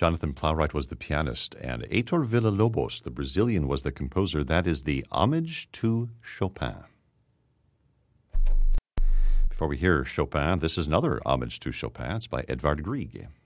Jonathan Plowright was the pianist, and Heitor Villa-Lobos, the Brazilian, was the composer. That is the Homage to Chopin. Before we hear Chopin, this is another homage to Chopin. It's by Edvard Grieg.